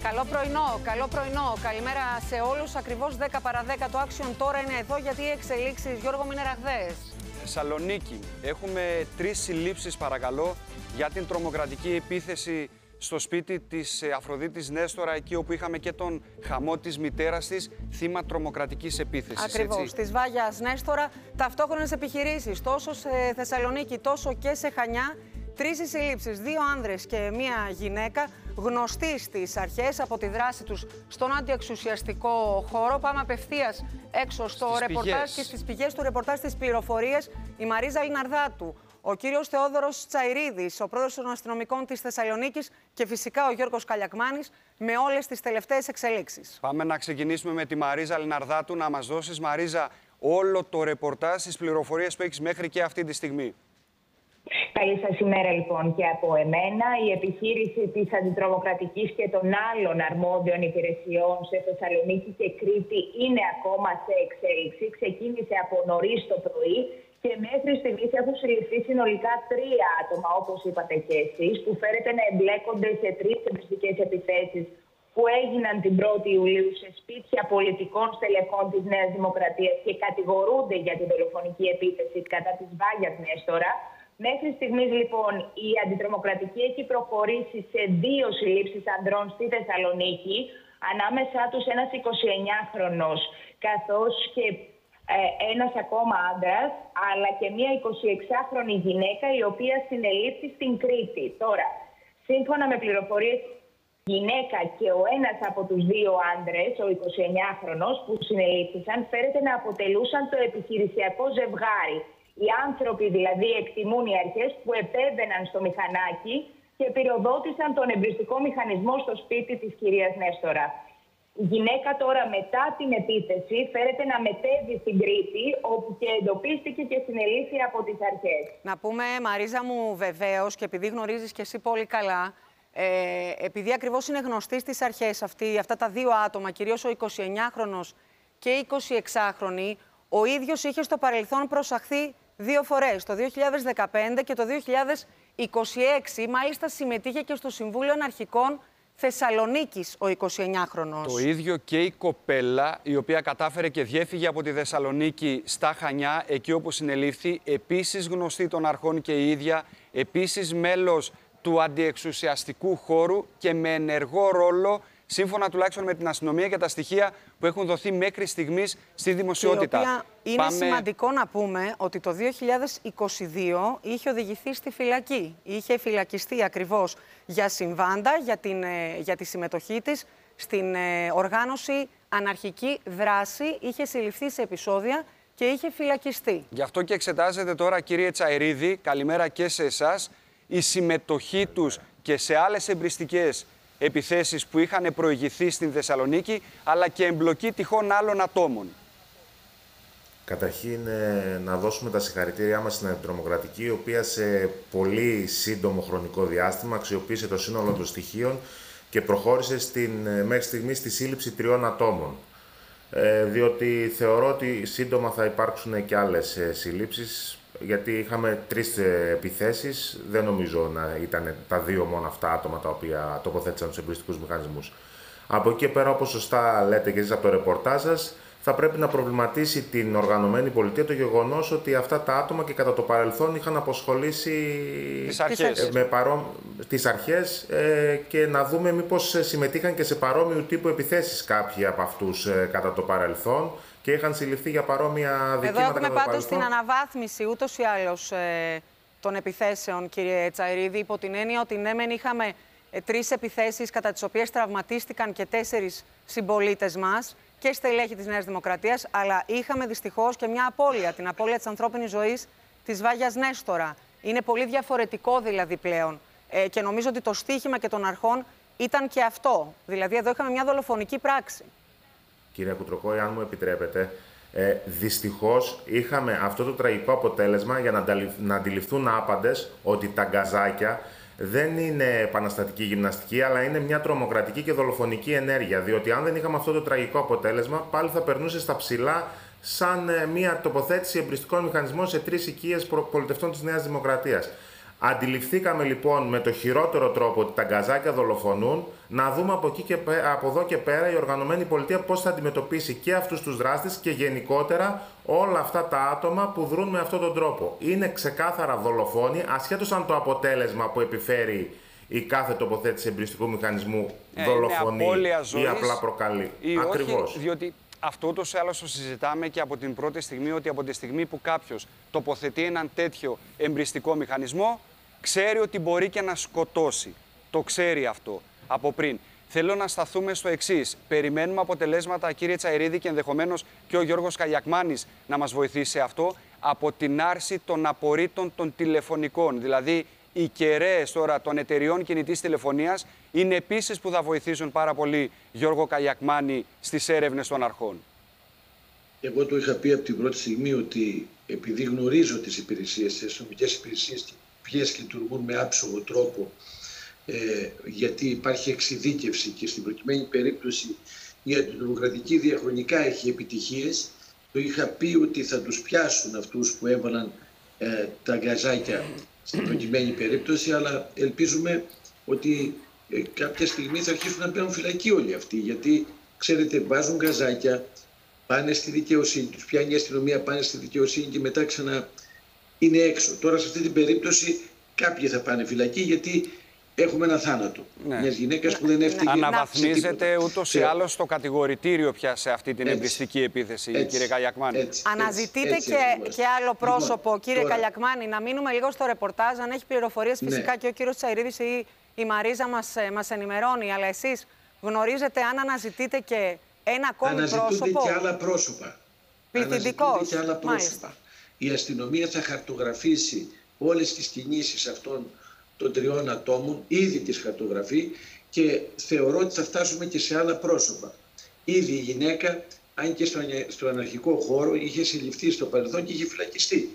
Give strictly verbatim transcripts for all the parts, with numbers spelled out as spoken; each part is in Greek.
Καλό πρωινό, καλό πρωινό. Καλημέρα σε όλους. Ακριβώς δέκα παρά δέκα το Action τώρα είναι εδώ γιατί οι εξελίξεις, Γιώργο, μου είναι ραγδαίες. Θεσσαλονίκη. Έχουμε τρεις συλλήψεις, παρακαλώ, για την τρομοκρατική επίθεση στο σπίτι της Αφροδίτης Νέστορα, εκεί όπου είχαμε και τον χαμό της μητέρας της, θύμα τρομοκρατικής επίθεσης. Ακριβώς, της Βάγιας Νέστορα. Ταυτόχρονες επιχειρήσεις τόσο σε Θεσσαλονίκη τόσο και σε Χανιά. Τρεις συλλήψεις, δύο άνδρες και μία γυναίκα, γνωστοί στις αρχές από τη δράση τους στον αντιεξουσιαστικό χώρο. Πάμε απευθείας έξω στο στις ρεπορτάζ πηγές. και στις πηγές του ρεπορτάζ της πληροφορίας. Η Μαρίζα Λιναρδάτου, ο κύριος Θεόδωρος Τσαϊρίδης, ο πρόεδρος των αστυνομικών της Θεσσαλονίκης και φυσικά ο Γιώργος Καλιακμάνης με όλες τις τελευταίες εξελίξεις. Πάμε να ξεκινήσουμε με τη Μαρίζα Λιναρδάτου. Να μας δώσεις, Μαρίζα, όλο το ρεπορτάζ, τις πληροφορίες που έχεις μέχρι και αυτή τη στιγμή. Καλή σας ημέρα λοιπόν και από εμένα. Η επιχείρηση της αντιτρομοκρατικής και των άλλων αρμόδιων υπηρεσιών σε Θεσσαλονίκη και Κρήτη είναι ακόμα σε εξέλιξη. Ξεκίνησε από νωρίς το πρωί και μέχρι στιγμής έχουν συλληφθεί συνολικά τρία άτομα, όπως είπατε και εσείς, που φέρεται να εμπλέκονται σε τρεις εμπριστικές επιθέσεις που έγιναν την πρώτη Ιουλίου σε σπίτια πολιτικών στελεχών της Νέας Δημοκρατίας και κατηγορούνται για την δολοφονική επίθεση κατά της Βάγιας Νέστορα. Μέχρι στιγμής, λοιπόν, η αντιτρομοκρατική έχει προχωρήσει σε δύο συλλήψεις ανδρών στη Θεσσαλονίκη, ανάμεσά τους ένας εικοσιεννιάχρονος, καθώς και ε, ένας ακόμα άντρας, αλλά και μία εικοσιεξάχρονη γυναίκα, η οποία συνελήφθη στην Κρήτη. Τώρα, σύμφωνα με πληροφορίες, η γυναίκα και ο ένας από τους δύο άντρες, ο εικοσιεννιάχρονος που συνελήφθησαν, φέρεται να αποτελούσαν το επιχειρησιακό ζευγάρι. Οι άνθρωποι δηλαδή, εκτιμούν οι αρχές, που επέβαιναν στο μηχανάκι και πυροδότησαν τον εμπριστικό μηχανισμό στο σπίτι της κυρίας Νέστορα. Η γυναίκα τώρα, μετά την επίθεση, φέρεται να μετέβει στην Κρήτη, όπου και εντοπίστηκε και συνελήφθη από τις αρχές. Να πούμε, Μαρίζα μου, βεβαίως, και επειδή γνωρίζεις και εσύ πολύ καλά, ε, επειδή ακριβώς είναι γνωστοί στις αρχές αυτοί, αυτά τα δύο άτομα, κυρίως ο εικοσιεννιάχρονος και η εικοσιεξάχρονη, ο ίδιος είχε στο παρελθόν προσαχθεί δύο φορές, το δύο χιλιάδες δεκαπέντε και το δύο χιλιάδες είκοσι έξι. Μάλιστα συμμετείχε και στο Συμβούλιο Αναρχικών Θεσσαλονίκης ο εικοσιεννιάχρονος. Το ίδιο και η κοπέλα, η οποία κατάφερε και διέφυγε από τη Θεσσαλονίκη στα Χανιά, εκεί όπου συνελήφθη, επίσης γνωστή των αρχών και η ίδια, επίσης μέλος του αντιεξουσιαστικού χώρου και με ενεργό ρόλο, σύμφωνα τουλάχιστον με την αστυνομία και τα στοιχεία που έχουν δοθεί μέχρι στιγμής στη δημοσιότητα. Η οποία είναι Πάμε... σημαντικό να πούμε ότι το δύο χιλιάδες είκοσι δύο είχε οδηγηθεί στη φυλακή. Είχε φυλακιστεί ακριβώς για συμβάντα, για, την, για τη συμμετοχή της στην οργάνωση αναρχική δράση. Είχε συλληφθεί σε επεισόδια και είχε φυλακιστεί. Γι' αυτό και εξετάζεται τώρα, κύριε Τσαϊρίδη, καλημέρα και σε εσάς, η συμμετοχή τους και σε άλλες εμπριστικές επιθέσεις που είχαν προηγηθεί στην Θεσσαλονίκη, αλλά και εμπλοκή τυχόν άλλων ατόμων. Καταρχήν, να δώσουμε τα συγχαρητήριά μας στην αντιτρομοκρατική, η οποία σε πολύ σύντομο χρονικό διάστημα αξιοποίησε το σύνολο των στοιχείων και προχώρησε στην, μέχρι στιγμή στη σύλληψη τριών ατόμων. Ε, διότι θεωρώ ότι σύντομα θα υπάρξουν και άλλες συλλήψεις, γιατί είχαμε τρεις επιθέσεις, δεν νομίζω να ήταν τα δύο μόνο αυτά άτομα τα οποία τοποθέτησαν τους εμπριστικούς μηχανισμούς. Από εκεί και πέρα, όπως σωστά λέτε και εσείς από το ρεπορτάζ σας, θα πρέπει να προβληματίσει την οργανωμένη πολιτεία το γεγονός ότι αυτά τα άτομα και κατά το παρελθόν είχαν αποσχολήσει τις αρχές, με παρό... τις αρχές ε, και να δούμε μήπως συμμετείχαν και σε παρόμοιου τύπου επιθέσεις κάποιοι από αυτούς ε, κατά το παρελθόν και είχαν συλληφθεί για παρόμοια δικήματα. Εδώ έχουμε πάντως την αναβάθμιση ούτως ή άλλως ε, των επιθέσεων, κύριε Τσαϊρίδη, υπό την έννοια ότι ναι, μεν είχαμε ε, τρεις επιθέσεις κατά τις οποίες τραυματίστηκαν και τέσσερις συμπολίτες μας και στελέχη της Νέας Δημοκρατίας, αλλά είχαμε δυστυχώς και μια απώλεια, την απώλεια της ανθρώπινης ζωής της Βάγιας Νέστορα. Είναι πολύ διαφορετικό δηλαδή πλέον ε, και νομίζω ότι το στίχημα και των αρχών ήταν και αυτό. Δηλαδή εδώ είχαμε μια δολοφονική πράξη. Κύριε Κουτροκόη, αν μου επιτρέπετε, ε, δυστυχώς είχαμε αυτό το τραγικό αποτέλεσμα για να, να αντιληφθούν άπαντες ότι τα γκαζάκια δεν είναι επαναστατική γυμναστική, αλλά είναι μια τρομοκρατική και δολοφονική ενέργεια. Διότι αν δεν είχαμε αυτό το τραγικό αποτέλεσμα, πάλι θα περνούσε στα ψηλά σαν ε, μια τοποθέτηση εμπριστικών μηχανισμών σε τρεις οικίες πολιτευτών της Νέας Δημοκρατίας. Αντιληφθήκαμε λοιπόν με το χειρότερο τρόπο ότι τα γκαζάκια δολοφονούν, να δούμε από, εκεί και, από εδώ και πέρα η οργανωμένη πολιτεία πώς θα αντιμετωπίσει και αυτούς τους δράστες και γενικότερα όλα αυτά τα άτομα που δρούν με αυτόν τον τρόπο. Είναι ξεκάθαρα δολοφόνοι, ασχέτως αν το αποτέλεσμα που επιφέρει η κάθε τοποθέτηση εμπριστικού μηχανισμού ε, δολοφονεί ή απλά προκαλεί. Ή Ακριβώς. Όχι, διότι αυτό ούτως ή άλλως το συζητάμε και από την πρώτη στιγμή, ότι από τη στιγμή που κάποιος τοποθετεί έναν τέτοιο εμπριστικό μηχανισμό, ξέρει ότι μπορεί και να σκοτώσει. Το ξέρει αυτό από πριν. Θέλω να σταθούμε στο εξής. Περιμένουμε αποτελέσματα, κύριε Τσαϊρίδη, και ενδεχομένως και ο Γιώργος Καγιακμάνης να μας βοηθήσει σε αυτό, από την άρση των απορρίτων των τηλεφωνικών. Δηλαδή, οι κεραίες τώρα των εταιριών κινητής τηλεφωνίας είναι επίσης που θα βοηθήσουν πάρα πολύ, Γιώργο Καγιακμάνη, στις έρευνες των αρχών. Εγώ το είχα πει από την πρώτη στιγμή ότι επειδή γνωρίζω τις υπηρεσίες, τις αστυνομικές υπηρεσίες, ποιες λειτουργούν με άψογο τρόπο, ε, γιατί υπάρχει εξειδίκευση και στην προκειμένη περίπτωση η αντιτρομοκρατική διαχρονικά έχει επιτυχίες, το είχα πει ότι θα τους πιάσουν αυτούς που έβαλαν ε, τα γκαζάκια στην προκειμένη περίπτωση, αλλά ελπίζουμε ότι ε, κάποια στιγμή θα αρχίσουν να παίρνουν φυλακή όλοι αυτοί, γιατί ξέρετε βάζουν γκαζάκια, πάνε στη δικαιοσύνη, τους πιάνει η αστυνομία, πάνε στη δικαιοσύνη και μετά ξανά είναι έξω. Τώρα σε αυτή την περίπτωση κάποιοι θα πάνε φυλακή γιατί έχουμε ένα θάνατο. Ναι. Μιας γυναίκας που δεν έφταιγε. Αναβαθμίζεται ούτως ή άλλως το κατηγορητήριο πια σε αυτή την εμπριστική επίθεση, έτσι, κύριε Καγιακμάνη. Έτσι, Αναζητείτε έτσι, έτσι, και, και άλλο πρόσωπο, λοιπόν, κύριε τώρα... Καγιακμάνη, να μείνουμε λίγο στο ρεπορτάζ. Αν έχει πληροφορίες, φυσικά, ναι, και ο κύριος Τσαϊρίδης ή η Μαρίζα μας, μας ενημερώνει. Αλλά εσείς γνωρίζετε αν αναζητείτε και ένα ακόμη πρόσωπο? Αναζητούνται και άλλα πρόσωπα. Πληθυντικός, και άλλα πρόσωπα. Η αστυνομία θα χαρτογραφήσει όλες τις κινήσεις αυτών των τριών ατόμων, ήδη τις χαρτογραφεί και θεωρώ ότι θα φτάσουμε και σε άλλα πρόσωπα. Ήδη η γυναίκα, αν και στον αναρχικό χώρο, είχε συλληφθεί στο παρελθόν και είχε φυλακιστεί.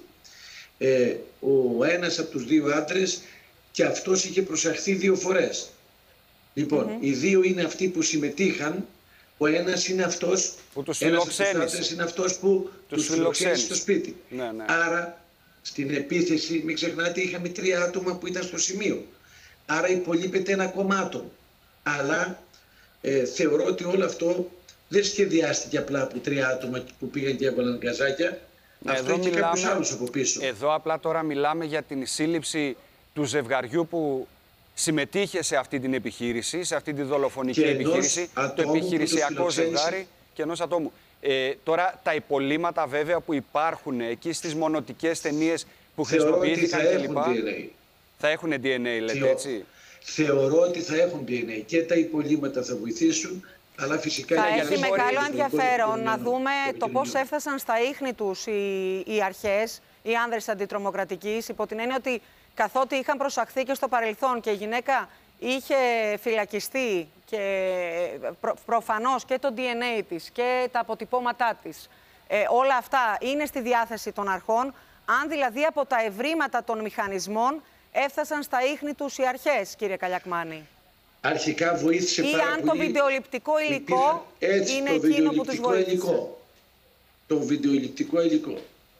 Ε, ο ένας από τους δύο άντρες και αυτός είχε προσαχθεί δύο φορές. Λοιπόν, mm-hmm. οι δύο είναι αυτοί που συμμετείχαν. Ο ένας είναι αυτός, που τους ένας από τους άντρες είναι αυτός που τους φιλοξένησε στο σπίτι. Ναι, ναι. Άρα, στην επίθεση, μην ξεχνάτε, είχαμε τρία άτομα που ήταν στο σημείο. Άρα υπολείπεται ένα ακόμα άτομο. Αλλά ε, θεωρώ ότι όλο αυτό δεν σχεδιάστηκε απλά από τρία άτομα που πήγαν και έβαλαν γκαζάκια. Αυτό έχει και κάποιους άλλους από πίσω. Εδώ απλά τώρα μιλάμε για την σύλληψη του ζευγαριού που συμμετείχε σε αυτή την επιχείρηση, σε αυτή τη δολοφονική επιχείρηση, το επιχειρησιακό ζευγάρι και ενός ατόμου. Ε, τώρα τα υπολείμματα βέβαια που υπάρχουν εκεί στις μονοτικές ταινίες που θεωρώ χρησιμοποιήθηκαν κλπ. Θα έχουν ντι εν έι, λέτε Θεω... έτσι. Θεωρώ ότι θα έχουν ντι εν έι και τα υπολείμματα θα βοηθήσουν, αλλά φυσικά... Θα έχει μεγάλο ενδιαφέρον να δούμε το πώς έφτασαν στα ίχνη τους οι, οι αρχές, οι άνδρες αντιτρομοκρατικής, υπό την έννοια ότι καθότι είχαν προσαχθεί και στο παρελθόν και η γυναίκα είχε φυλακιστεί και προ, προφανώς και το ντι εν έι της και τα αποτυπώματά της, ε, όλα αυτά είναι στη διάθεση των αρχών, αν δηλαδή από τα ευρήματα των μηχανισμών έφτασαν στα ίχνη τους οι αρχές, κύριε Καγιακμάνη. Αρχικά βοήθησε ή πάρα αν πολύ... το βιντεοληπτικό υλικό έτσι, είναι το εκείνο που τους βοήθησε. Υλικό. Το βιντεοηλικτικό υλικό.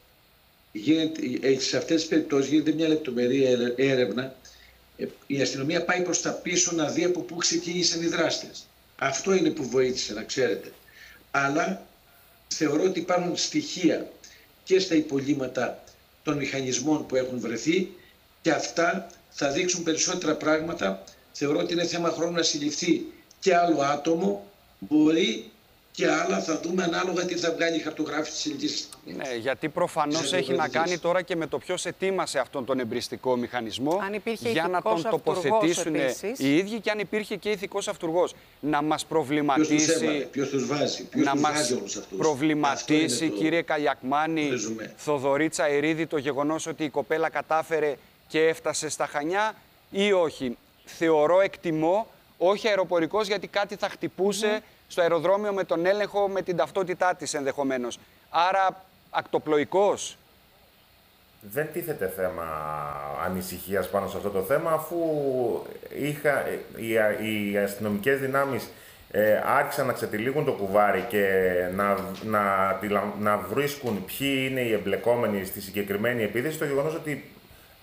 Γίνεται, σε αυτές τις περιπτώσεις γίνεται μια λεπτομερή έρευνα. Η αστυνομία πάει προς τα πίσω να δει από πού ξεκίνησαν οι δράστες. Αυτό είναι που βοήθησε, να ξέρετε. Αλλά θεωρώ ότι υπάρχουν στοιχεία και στα υπολείμματα των μηχανισμών που έχουν βρεθεί και αυτά θα δείξουν περισσότερα πράγματα. Θεωρώ ότι είναι θέμα χρόνου να συλληφθεί και άλλο άτομο, μπορεί και άλλα, θα δούμε ανάλογα τι θα βγάλει η χαρτογράφηση της ελληνικής. Ναι, γιατί προφανώς έχει να κάνει τώρα και με το ποιος ετοίμασε αυτόν τον εμπριστικό μηχανισμό για να τον τοποθετήσουν επίσης οι ίδιοι και αν υπήρχε και ηθικός αυτουργός. Να μας προβληματίσει, ποιος τους βάζει, ποιος να τους μας βάζει όλους αυτούς. προβληματίσει, το... κύριε Καγιακμάνη, Θοδωρή Τσαϊρίδη, το γεγονός ότι η κοπέλα κατάφερε και έφτασε στα Χανιά ή όχι. Θεωρώ, εκτιμώ, όχι αεροπορικός, γιατί κάτι θα χτυπούσε mm. στο αεροδρόμιο με τον έλεγχο, με την ταυτότητά της ενδεχομένως. Άρα, ακτοπλοϊκός. Δεν τίθεται θέμα ανησυχίας πάνω σε αυτό το θέμα, αφού είχα, οι, οι αστυνομικές δυνάμεις ε, άρχισαν να ξετυλίγουν το κουβάρι και να, να, να βρίσκουν ποιοι είναι οι εμπλεκόμενοι στη συγκεκριμένη επίθεση. Το γεγονός ότι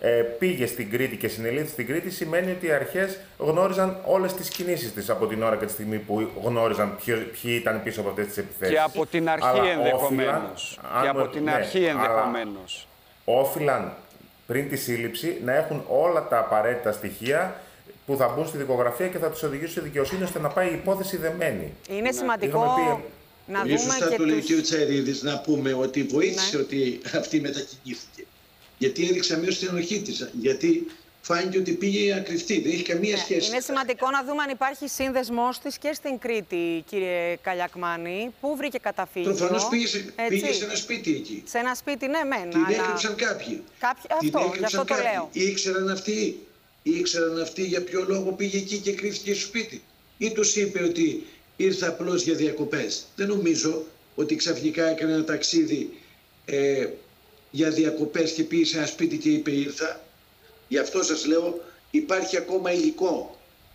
ε, πήγε στην Κρήτη και συνελήφθη στην Κρήτη, σημαίνει ότι οι αρχές γνώριζαν όλες τις κινήσεις της από την ώρα και τη στιγμή που γνώριζαν ποιο, ποιοι ήταν πίσω από αυτές τις επιθέσεις. Και από την αρχή ενδεχομένως. Και από την ναι, αρχή ενδεχομένως. Όφυλαν πριν τη σύλληψη να έχουν όλα τα απαραίτητα στοιχεία που θα μπουν στη δικογραφία και θα τους οδηγήσουν στη δικαιοσύνη ώστε να πάει η υπόθεση δεμένη. Είναι ναι. σημαντικό πει... να δούμε σωστά και το λέει τους... ο κ. Τσαρίδης, να πούμε ότι βοήθησε ναι. ότι αυτή μετακινήθηκε. Γιατί έδειξε αμέσως την ενοχή της. Γιατί φάνηκε ότι πήγε ακριφτή, δεν έχει καμία ναι, σχέση. Είναι σημαντικό να δούμε αν υπάρχει σύνδεσμός της και στην Κρήτη, κύριε Καλιακμάνη. Πού βρήκε καταφύγιο. Προφανώς πήγε, πήγε σε ένα σπίτι εκεί. Σε ένα σπίτι, ναι, μεν. Την αλλά... έκρυψαν κάποιοι. Κάποιοι... Την Αυτό, γι' αυτό το κάποιοι. λέω. Ήξεραν αυτοί. Ήξεραν αυτοί για ποιο λόγο πήγε εκεί και κρύφτηκε στο σπίτι. Ή τους είπε ότι ήρθε απλώς για διακοπές. Δεν νομίζω ότι ξαφνικά έκανε ένα ταξίδι ε, για διακοπές και πήγε σε ένα σπίτι και είπε ήρθα. Γι' αυτό σας λέω υπάρχει ακόμα υλικό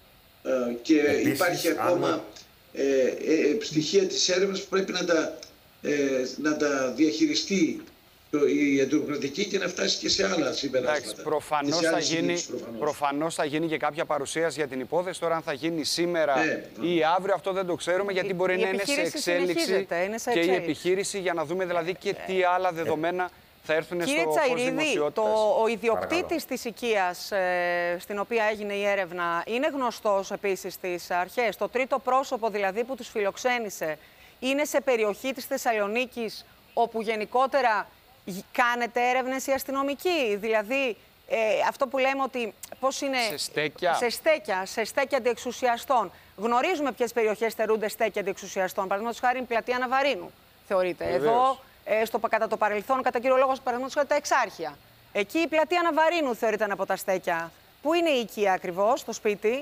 ε, και Επίσης, υπάρχει ακόμα άμα... ε, ε, στοιχεία της έρευνας που πρέπει να τα, ε, να τα διαχειριστεί η αντιρροκρατική και να φτάσει και σε άλλα συμπεράσματα. Προφανώς θα, γίνει, προφανώς. προφανώς θα γίνει και κάποια παρουσίαση για την υπόθεση. Τώρα αν θα γίνει σήμερα ναι, ή αύριο αυτό δεν το ξέρουμε, γιατί η, μπορεί η να είναι σε εξέλιξη είναι σε και εξέλιξη. η επιχείρηση, για να δούμε δηλαδή και τι άλλα δεδομένα θα έρθουν Κύριε στο φως δημοσιότητας. Το, ο ιδιοκτήτης της οικίας ε, στην οποία έγινε η έρευνα είναι γνωστός επίσης στις αρχές. Το τρίτο πρόσωπο δηλαδή που τους φιλοξένησε είναι σε περιοχή της Θεσσαλονίκης όπου γενικότερα κάνετε έρευνες οι αστυνομικοί. Δηλαδή ε, αυτό που λέμε ότι πώς είναι σε στέκια, σε στέκια, σε στέκια αντιεξουσιαστών. Γνωρίζουμε ποιες περιοχές θερούνται στέκια αντιεξουσιαστών. Παραδείγματος χάρη η πλατεία Ναβαρίνου θεωρείται. Βεβαίως. Εδώ Ε, στο, κατά το παρελθόν, κατά κύριο λόγο, παραδείγματος χάρη τα Εξάρχεια. Εκεί η πλατεία Ναβαρίνου θεωρείται ένα από τα στέκια. Πού είναι η οικία ακριβώς, το σπίτι?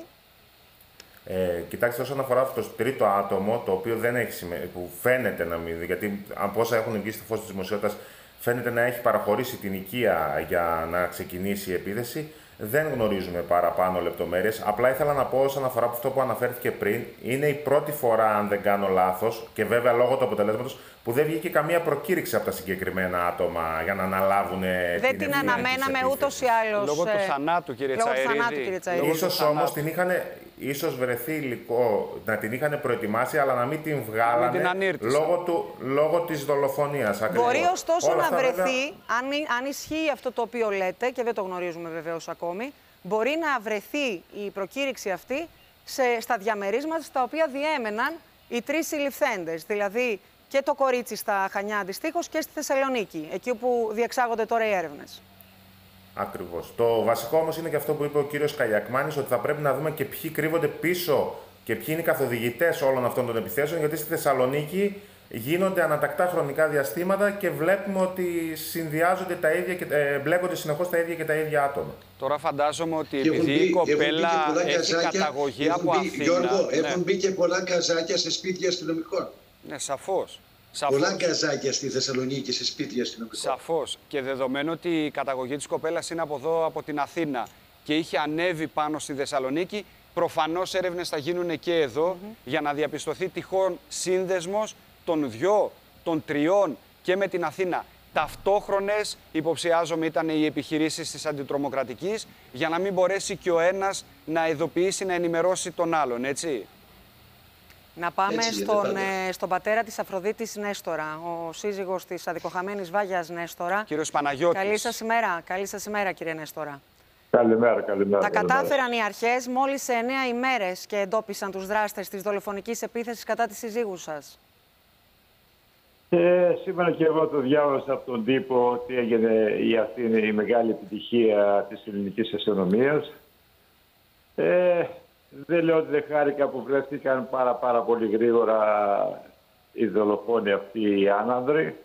Ε, κοιτάξτε, όσον αφορά αυτό το τρίτο άτομο, το οποίο δεν έχει σημαίνει, που φαίνεται να μην. Γιατί από όσα έχουν βγει στο φως της δημοσιότητας, φαίνεται να έχει παραχωρήσει την οικία για να ξεκινήσει η επίθεση. Δεν γνωρίζουμε παραπάνω λεπτομέρειες. Απλά ήθελα να πω, όσον αφορά αυτό που αναφέρθηκε πριν, είναι η πρώτη φορά, αν δεν κάνω λάθος, και βέβαια λόγω του αποτελέσματος, που δεν βγήκε καμία προκήρυξη από τα συγκεκριμένα άτομα για να αναλάβουν την ευθύνη. Δεν την αναμέναμε ούτως ή άλλως. Λόγω του θανάτου, κύριε Τσαερίδη. Ίσως όμως την είχαν, ίσως βρεθεί υλικό, να την είχαν προετοιμάσει, αλλά να μην την βγάλανε την λόγω, του, λόγω της δολοφονίας. Ακριβώς. Μπορεί ωστόσο Όλα να αυτά, βρεθεί, βέβαια... αν, αν ισχύει αυτό το οποίο λέτε, και δεν το γνωρίζουμε βεβαίως ακόμη, μπορεί να βρεθεί η προκήρυξη αυτή σε, στα διαμερίσματα στα οποία διέμεναν οι τρεις συλληφθέντες. Δηλαδή και το κορίτσι στα Χανιά αντιστοίχως και στη Θεσσαλονίκη, εκεί όπου διεξάγονται τώρα οι έρευνες. Ακριβώς. Το βασικό όμως είναι και αυτό που είπε ο κύριος Καλιακμάνης, ότι θα πρέπει να δούμε και ποιοι κρύβονται πίσω και ποιοι είναι οι καθοδηγητές όλων αυτών των επιθέσεων, γιατί στη Θεσσαλονίκη γίνονται ανατακτά χρονικά διαστήματα και βλέπουμε ότι συνδυάζονται τα ίδια και ε, μπλέκονται συνεχώς τα ίδια και τα ίδια άτομα. Τώρα φαντάζομαι ότι επειδή η κοπέλα έχει καταγωγή από μπει, Αθήνα... Γιώργο, ναι. έχουν μπει και πολλά γκαζάκια σε σπίτια αστυνομικών. Ναι, σαφώς. Σαφώς. Πολλά γκαζάκια στη Θεσσαλονίκη σε σπίτια αστυνομικών. Σαφώς. Και δεδομένου ότι η καταγωγή της κοπέλας είναι από εδώ, από την Αθήνα, και είχε ανέβει πάνω στη Θεσσαλονίκη, προφανώς έρευνες θα γίνουν και εδώ mm-hmm. για να διαπιστωθεί τυχόν σύνδεσμος των δυο, των τριών και με την Αθήνα. Ταυτόχρονες, υποψιάζομαι, ήταν οι επιχειρήσεις της αντιτρομοκρατικής, για να μην μπορέσει και ο ένας να ειδοποιήσει, να ενημερώσει τον άλλον, έτσι. Να πάμε έτσι, στον, ε, στον πατέρα της Αφροδίτης Νέστορα, ο σύζυγος της αδικοχαμένης Βάγιας Νέστορα. Κύριος Παναγιώτης. Καλή σας ημέρα, καλή σας ημέρα κύριε Νέστορα. Καλημέρα, καλημέρα. Τα καλημέρα. κατάφεραν οι αρχές μόλις σε εννέα ημέρες και εντόπισαν τους δράστες της δολοφονικής επίθεσης κατά της συζύγου σας. Ε, σήμερα και εγώ το διάβασα από τον τύπο ότι έγινε η Αθήνα η μεγάλη επιτυχία της ελληνικής αστυνομίας. Ε, δεν λέω ότι δεν χάρηκα που βρέθηκαν πάρα, πάρα πολύ γρήγορα οι δολοφόνοι αυτοί οι άνανδροι.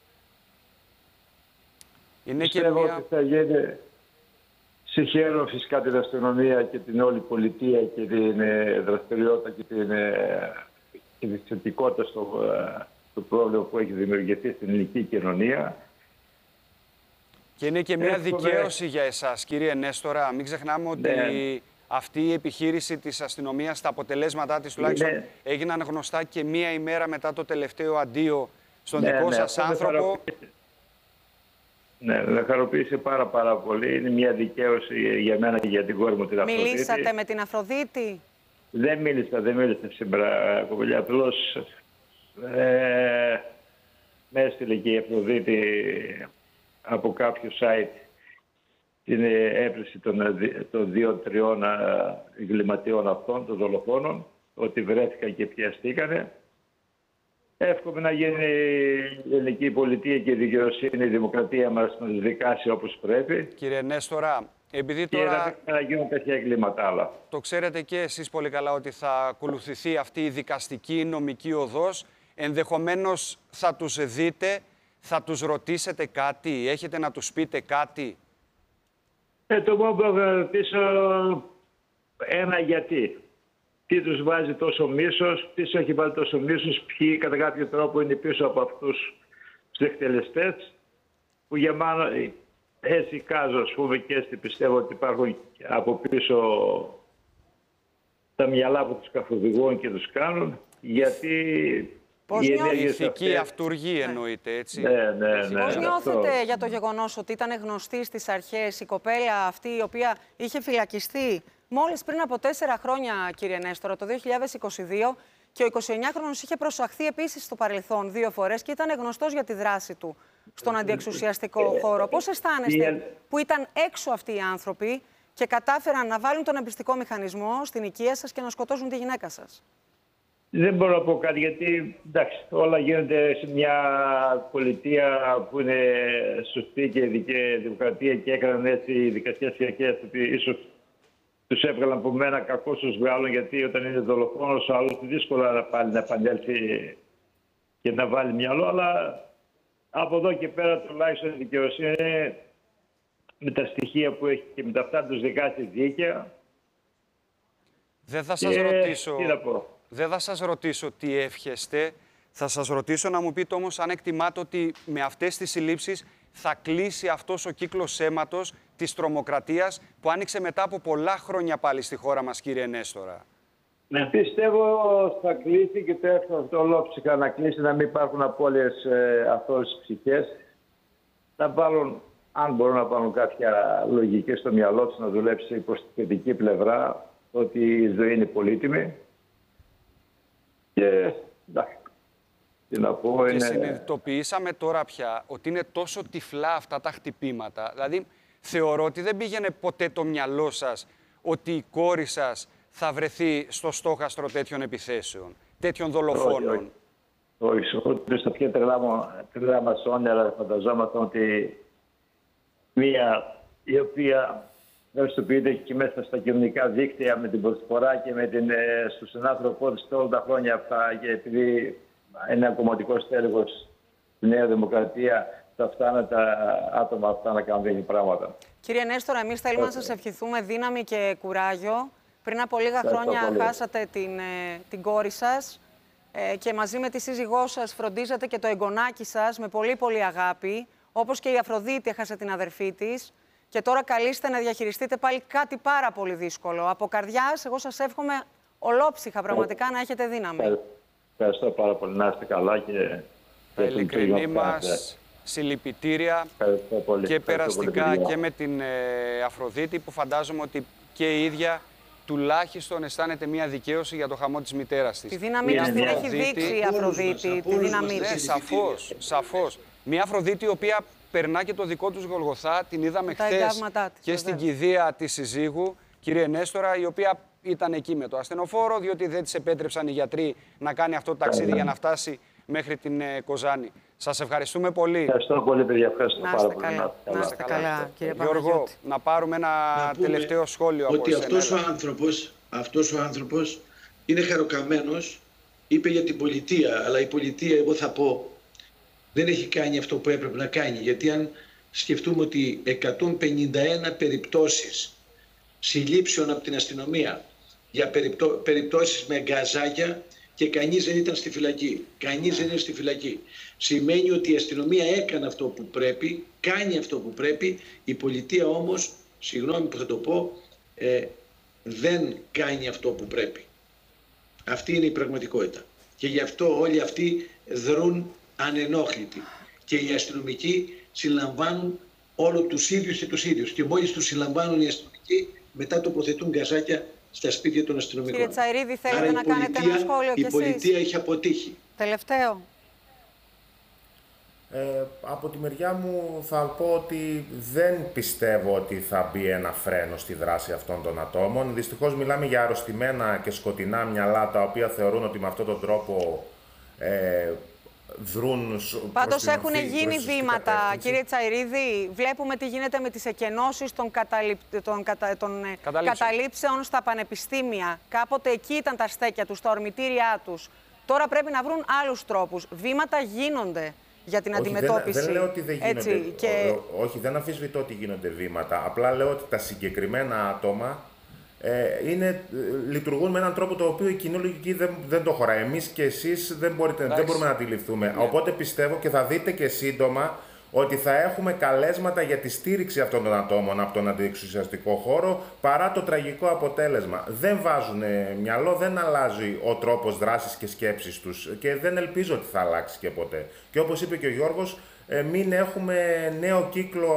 Είναι και Πιστεύω μια... ότι θα γίνει... Συγχαίρω φυσικά την αστυνομία και την όλη πολιτεία και την ε, δραστηριότητα και την, ε, και τη θετικότητα στο, ε, στο πρόβλημα που έχει δημιουργηθεί στην ελληνική κοινωνία. Και είναι και μια Έχουμε... δικαίωση για εσάς, κύριε Νέστορα. Μην ξεχνάμε ότι ναι. αυτή η επιχείρηση της αστυνομίας, τα αποτελέσματά της τουλάχιστον, ναι. έγιναν γνωστά και μία ημέρα μετά το τελευταίο αντίο στον ναι, δικό ναι, σας άνθρωπο. Ναι, με χαροποίησε πάρα πάρα πολύ. Είναι μια δικαίωση για μένα και για την κόρη μου την Αφροδίτη. Μιλήσατε με την Αφροδίτη? Δεν μίλησα, δεν μίλησα σήμερα, κοπελιά. Απλώς ε, με έστειλε και η Αφροδίτη από κάποιο site την έβριση των, των δύο-τριών εγκληματιών αυτών, των δολοφόνων, ότι βρέθηκαν και πιαστήκανε. Εύχομαι να γίνει η ελληνική πολιτεία και η δικαιοσύνη, η δημοκρατία μας να δικάσει όπως πρέπει. Κύριε Νέστορα, επειδή τώρα... Και να γίνουν τέτοια εγκλήματα άλλα. Το ξέρετε και εσείς πολύ καλά ότι θα ακολουθηθεί αυτή η δικαστική νομική οδός. Ενδεχομένως θα τους δείτε, θα τους ρωτήσετε κάτι, έχετε να τους πείτε κάτι? Ε, το μόνο που θα ρωτήσω ένα γιατί. Τι τους βάζει τόσο μίσος, τι σου έχει βάλει τόσο μίσος, ποιοι κατά κάποιο τρόπο είναι πίσω από αυτούς τους εκτελεστές, που για μάνα έτσι κάζω, ας πούμε, και έτσι πιστεύω ότι υπάρχουν από πίσω τα μυαλά που τους καθοδηγούν και τους κάνουν, γιατί... Πώς η νιώθετε? ηθική αυτούργη εννοείται, έτσι. Ναι, ναι, ναι. Πώς νιώθετε αυτό. για το γεγονός ότι ήταν γνωστή στις αρχές η κοπέλα αυτή η οποία είχε φυλακιστεί μόλις πριν από τέσσερα χρόνια, κύριε Νέστορα, το δύο χιλιάδες είκοσι δύο, και ο εικοσιεννιάχρονος είχε προσαχθεί επίσης στο παρελθόν δύο φορές και ήταν γνωστός για τη δράση του στον αντιεξουσιαστικό χώρο. Πώς αισθάνεστε που ήταν έξω αυτοί οι άνθρωποι και κατάφεραν να βάλουν τον εμπριστικό μηχανισμό στην οικία σας και να σκοτώσουν τη γυναίκα σας? Δεν μπορώ να πω κάτι, γιατί εντάξει, όλα γίνονται σε μια πολιτεία που είναι σωστή και δημοκρατία και έκαναν έτσι οι δικαστικές αρχές ότι ίσως τους έβγαλαν από μένα, κακώς τους βγάλουν, γιατί όταν είναι δολοφόνος ο άλλος δύσκολα να πάλι να επανέλθει και να βάλει μυαλό, αλλά από εδώ και πέρα τουλάχιστον η δικαιοσύνη με τα στοιχεία που έχει και με τα αυτά τους δικάσει δίκαια. Δεν θα σας και... ρωτήσω... Τι να πω. Δεν θα σας ρωτήσω τι εύχεστε, θα σας ρωτήσω να μου πείτε όμως αν εκτιμάτε ότι με αυτές τις συλλήψεις θα κλείσει αυτός ο κύκλος αίματος της τρομοκρατίας που άνοιξε μετά από πολλά χρόνια πάλι στη χώρα μας, κύριε Νέστορα. Ναι. Πιστεύω θα κλείσει και το εύχομαι αυτό ολόψυχα να κλείσει, να μην υπάρχουν απώλειες ε, αυτές τις ψυχές. Να βάλουν, αν μπορούν να βάλουν κάποια λογική στο μυαλό τους, να δουλέψει προς τη θετική πλευρά, ότι η ζωή είναι πολύτιμη. Και εντάξει, τι να πω, και είναι... συνειδητοποιήσαμε τώρα πια ότι είναι τόσο τυφλά αυτά τα χτυπήματα. Δηλαδή, θεωρώ ότι δεν πήγαινε ποτέ το μυαλό σας ότι η κόρη σας θα βρεθεί στο στόχαστρο τέτοιων επιθέσεων, τέτοιων δολοφόνων. Όχι, όχι. Ούτε στα πιο τρελά μας όνειρα φανταζόμασταν ότι μία η οποία δραστηριοποιείται και μέσα στα κοινωνικά δίκτυα με την προσφορά και με την, ε, στον συνάνθρωπό της όλα τα χρόνια αυτά, και επειδή είναι ένα κομματικό στέλεχος στη Νέα Δημοκρατία, θα φτάνουν τα άτομα αυτά να κάνουν τέτοια πράγματα. Κύριε Νέστορα, εμείς θέλουμε να σας ευχηθούμε δύναμη και κουράγιο. Πριν από λίγα χρόνια χάσατε την, ε, την κόρη σας ε, και μαζί με τη σύζυγό σας φροντίζατε και το εγγονάκι σας με πολύ πολύ αγάπη, όπως και η Αφροδίτη έχασε την αδερφή της. Και τώρα καλείστε να διαχειριστείτε πάλι κάτι πάρα πολύ δύσκολο. Από καρδιάς, εγώ σας εύχομαι ολόψυχα πραγματικά να έχετε δύναμη. Ευχαριστώ πάρα πολύ. Να είστε καλά και... Τα ειλικρινή μας συλληπιτήρια και περαστικά και με την ε, Αφροδίτη, που φαντάζομαι ότι και η ίδια τουλάχιστον αισθάνεται μια δικαίωση για το χαμό της μητέρας της. Τη δύναμή της την έχει δείξει η Αφροδίτη, τη δύναμή της. Ναι, σαφώς, σαφώς. Μια Αφροδίτη η οποία περνά και το δικό τους Γολγοθά, την είδαμε χθες και στην κηδεία της συζύγου, κύριε Νέστορα, η οποία ήταν εκεί με το ασθενοφόρο, διότι δεν της επέτρεψαν οι γιατροί να κάνει αυτό το ταξίδι για να φτάσει μέχρι την ε, Κοζάνη. Σας ευχαριστούμε πολύ. Ευχαριστώ πολύ, παιδιά. Ευχαριστώ να πάρα πολύ. Καλά. Να είστε καλά, καλά κύριε Γιώργο, Παναγιώτη. να πάρουμε ένα να τελευταίο σχόλιο από ότι εσένα. Αυτός ο άνθρωπος, αυτός ο άνθρωπος είναι χαροκαμένος, είπε για την πολιτεία, αλλά η πολιτεία, εγώ θα πω, δεν έχει κάνει αυτό που έπρεπε να κάνει. Γιατί αν σκεφτούμε ότι εκατόν πενήντα ένα περιπτώσεις συλλήψεων από την αστυνομία για περιπτώ, περιπτώσεις με γκαζάκια και κανείς δεν ήταν στη φυλακή. Κανείς δεν είναι στη φυλακή. Σημαίνει ότι η αστυνομία έκανε αυτό που πρέπει, κάνει αυτό που πρέπει, η πολιτεία όμως, συγγνώμη που θα το πω, ε, δεν κάνει αυτό που πρέπει. Αυτή είναι η πραγματικότητα. Και γι' αυτό όλοι αυτοί δρούν ανενόχλητοι. Και οι αστυνομικοί συλλαμβάνουν όλο τους ίδιους και τους ίδιους. Και μόλις τους συλλαμβάνουν οι αστυνομικοί, μετά τοποθετούν γκαζάκια στα σπίτια των αστυνομικών. Κύριε Τσαηρίδη, θέλετε Άρα να η πολιτεία, κάνετε ένα σχόλιο κι η εσείς? πολιτεία έχει αποτύχει. Τελευταίο. Ε, από τη μεριά μου θα πω ότι δεν πιστεύω ότι θα μπει ένα φρένο στη δράση αυτών των ατόμων. Δυστυχώς μιλάμε για αρρωστημένα και σκοτεινά μυαλά, τα οποία θεωρούν ότι με αυτόν τον τρόπο ε, δρούν. Πάντως έχουν γίνει βήματα, κύριε Τσαηρίδη. Βλέπουμε τι γίνεται με τις εκενώσεις των, καταληπ... των, κατα... των καταλήψεων στα πανεπιστήμια. Κάποτε εκεί ήταν τα στέκια τους, τα ορμητήριά τους. Τώρα πρέπει να βρουν άλλους τρόπους. Βήματα γίνονται για την όχι, αντιμετώπιση. Δεν, δεν λέω ότι δεν γίνονται. Έτσι, και... Ό, όχι, δεν αμφισβητώ ότι γίνονται βήματα. Απλά λέω ότι τα συγκεκριμένα άτομα ε, είναι, λειτουργούν με έναν τρόπο το οποίο η κοινή λογική δεν, δεν το χωράει. Εμείς και εσείς δεν, μπορείτε, δεν μπορούμε να αντιληφθούμε. Yeah. Οπότε πιστεύω και θα δείτε και σύντομα ότι θα έχουμε καλέσματα για τη στήριξη αυτών των ατόμων από τον αντιεξουσιαστικό χώρο, παρά το τραγικό αποτέλεσμα. Δεν βάζουν μυαλό, δεν αλλάζει ο τρόπος δράσης και σκέψης τους και δεν ελπίζω ότι θα αλλάξει και ποτέ. Και όπως είπε και ο Γιώργος, μην έχουμε νέο κύκλο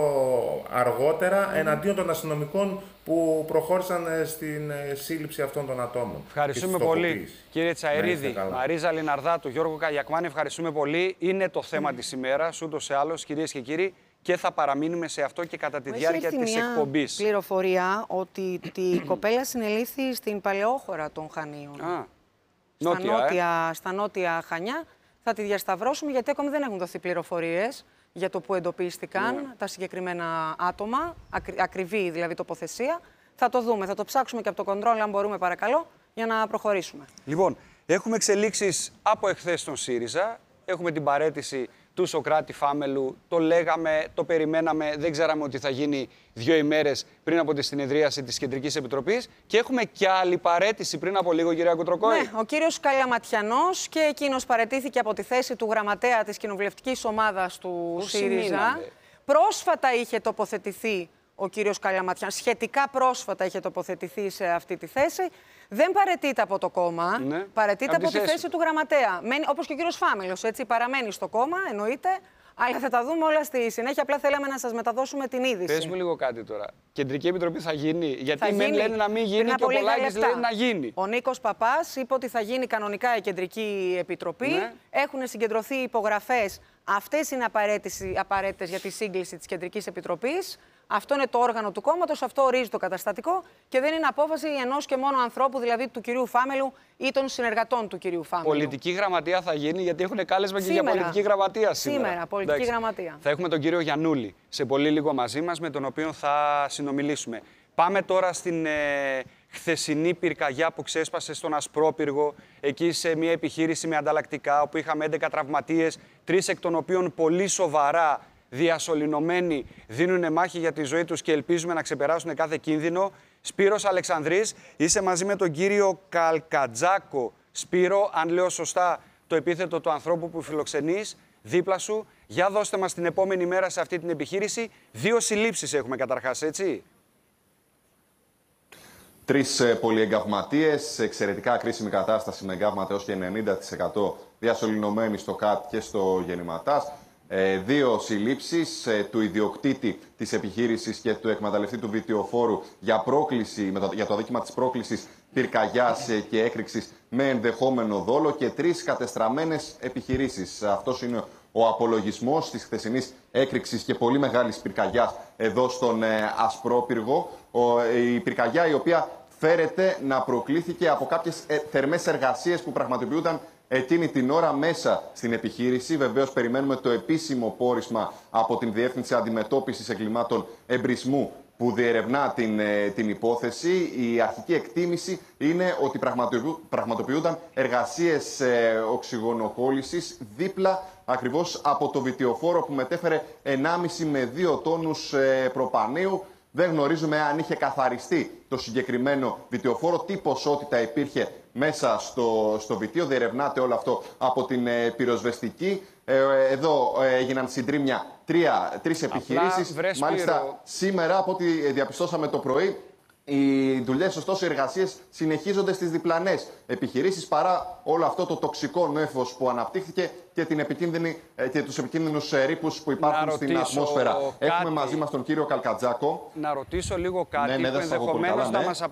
αργότερα εναντίον των αστυνομικών που προχώρησαν στην σύλληψη αυτών των ατόμων. Ευχαριστούμε πολύ, κύριε Τσαηρίδη, Μαρίζα Λιναρδάτου, Γιώργο Καγιακμάνη. Ευχαριστούμε πολύ. Είναι το θέμα mm. της ημέρας, ούτως ή άλλως, κυρίες και κύριοι, και θα παραμείνουμε σε αυτό και κατά τη Έχει διάρκεια της μια εκπομπής. Πληροφορία ότι η κοπέλα συνελήφθη στην παλαιόχώρα των Χανίων. Α, στα, νότια, νότια, ε? στα νότια Χανιά. Θα τη διασταυρώσουμε, γιατί ακόμη δεν έχουν δοθεί πληροφορίες για το που εντοπίστηκαν yeah. τα συγκεκριμένα άτομα, ακρι, ακριβή δηλαδή τοποθεσία. Θα το δούμε, θα το ψάξουμε και από το κοντρόλ, αν μπορούμε παρακαλώ, για να προχωρήσουμε. Λοιπόν, έχουμε εξελίξεις από εχθές στον ΣΥΡΙΖΑ. Έχουμε την παραίτηση του Σωκράτη Φάμελου. Το λέγαμε, το περιμέναμε, δεν ξέραμε ότι θα γίνει δύο ημέρες πριν από τη συνεδρίαση της Κεντρικής Επιτροπής. Και έχουμε και άλλη παραίτηση πριν από λίγο, κυρία Κουτροκόη. Ναι, ο κύριος Καλαματιανός, και εκείνος παραιτήθηκε από τη θέση του γραμματέα της κοινοβουλευτικής ομάδας του Πόσοι ΣΥΡΙΖΑ. μείνατε? Πρόσφατα είχε τοποθετηθεί ο κύριος Καλαματιανός, σχετικά πρόσφατα είχε τοποθετηθεί σε αυτή τη θέση. Δεν παραιτείται από το κόμμα, ναι. παραιτείται από, από τη θέση, θέση του γραμματέα. Μένει, όπως και ο κύριος Φάμελος, έτσι, παραμένει στο κόμμα, εννοείται, αλλά θα τα δούμε όλα στη συνέχεια. Απλά θέλαμε να σας μεταδώσουμε την είδηση. Πες μου λίγο κάτι τώρα. Κεντρική Επιτροπή θα γίνει, γιατί θα μεν γίνει, λένε να μην γίνει και ο Πολάκης λένε να γίνει. Ο Νίκος Παπάς είπε ότι θα γίνει κανονικά η Κεντρική Επιτροπή. Ναι. Έχουν συγκεντρωθεί υπογραφές. Αυτές είναι απαραίτητες για τη σύγκληση της Κεντρικής Επιτροπής. Αυτό είναι το όργανο του κόμματος, αυτό ορίζει το καταστατικό και δεν είναι απόφαση ενός και μόνο ανθρώπου, δηλαδή του κυρίου Φάμελου ή των συνεργατών του κυρίου Φάμελου. Πολιτική γραμματεία θα γίνει, γιατί έχουν κάλεσμα σήμερα, και για πολιτική γραμματεία σήμερα. Σήμερα, πολιτική Εντάξει. γραμματεία. Θα έχουμε τον κύριο Γιαννούλη σε πολύ λίγο μαζί μας, με τον οποίο θα συνομιλήσουμε. Πάμε τώρα στην ε, χθεσινή πυρκαγιά που ξέσπασε στον Ασπρόπυργο, εκεί σε μια επιχείρηση με ανταλλακτικά, όπου είχαμε έντεκα τραυματίες, τρεις εκ των οποίων πολύ σοβαρά διασωληνωμένοι δίνουν μάχη για τη ζωή τους και ελπίζουμε να ξεπεράσουν κάθε κίνδυνο. Σπύρος Αλεξανδρής, είσαι μαζί με τον κύριο Καλκατζάκο. Σπύρο, αν λέω σωστά το επίθετο του ανθρώπου που φιλοξενείς, δίπλα σου. Για δώστε μας την επόμενη μέρα σε αυτή την επιχείρηση. Δύο συλλήψεις έχουμε καταρχάς, έτσι. Τρεις πολυεγκαυματίες, σε εξαιρετικά κρίσιμη κατάσταση με εγκαύματα έως και ενενήντα τοις εκατό διασωληνωμένοι στο ΚΑΤ και στο Γεννηματάς. Ε, δύο συλλήψεις ε, του ιδιοκτήτη της επιχείρησης και του εκμεταλλευτή του βιτιοφόρου για, πρόκληση, με το, για το αδίκημα της πρόκλησης πυρκαγιάς ε, και έκρηξης με ενδεχόμενο δόλο και τρεις κατεστραμμένες επιχειρήσεις. Αυτός είναι ο απολογισμός της χθεσινής έκρηξης και πολύ μεγάλης πυρκαγιάς εδώ στον ε, Ασπρόπυργο. Ο, ε, η πυρκαγιά η οποία φέρεται να προκλήθηκε από κάποιες ε, θερμές εργασίες που πραγματοποιούνταν εκείνη την ώρα μέσα στην επιχείρηση. Βεβαίως περιμένουμε το επίσημο πόρισμα από την Διεύθυνση Αντιμετώπισης Εγκλημάτων Εμπρισμού που διερευνά την, την υπόθεση. Η αρχική εκτίμηση είναι ότι πραγματοποιούνταν εργασίες ε, οξυγονοκόλλησης δίπλα ακριβώς από το βιτιοφόρο που μετέφερε ενάμιση με δύο τόνους ε, προπανίου. Δεν γνωρίζουμε αν είχε καθαριστεί το συγκεκριμένο βιτιοφόρο, τι ποσότητα υπήρχε μέσα στο, στο βιτίο. Διερευνάται όλο αυτό από την ε, πυροσβεστική. Ε, εδώ ε, έγιναν συντρίμμια τρία, τρεις επιχειρήσεις. Βρες, Μάλιστα πύρο. σήμερα, από ό,τι διαπιστώσαμε το πρωί, Οι δουλειές, ωστόσο, οι εργασίες συνεχίζονται στις διπλανές επιχειρήσεις παρά όλο αυτό το τοξικό νέφος που αναπτύχθηκε και, την επικίνδυνη, και τους επικίνδυνους ρήπους που υπάρχουν στην ατμόσφαιρα. Κάτι. Έχουμε μαζί μας τον κύριο Καλκατζάκο. Να ρωτήσω λίγο κάτι ναι, ναι, που ενδεχομένως ναι. να μας